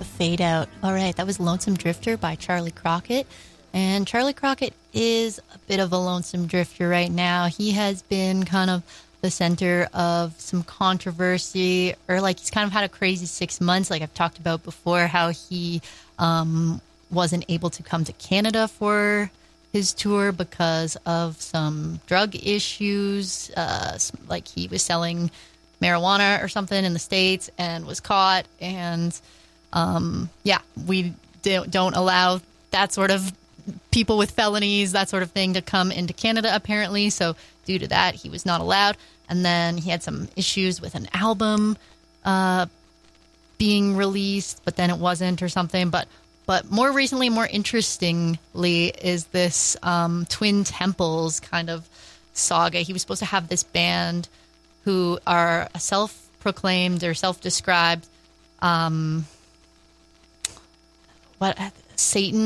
the fade out. All right, that was Lonesome Drifter by Charlie Crockett. And Charlie Crockett is a bit of a lonesome drifter right now. He has been kind of the center of some controversy, or like he's kind of had a crazy 6 months, like I've talked about before, how he wasn't able to come to Canada for his tour because of some drug issues, like he was selling marijuana or something in the States and was caught. And we don't allow that sort of people with felonies, that sort of thing, to come into Canada, apparently. So due to that, he was not allowed. And then he had some issues with an album being released, but then it wasn't, or something. But more recently, more interestingly, is this Twin Temples kind of saga. He was supposed to have this band who are a self-proclaimed or self-described Satan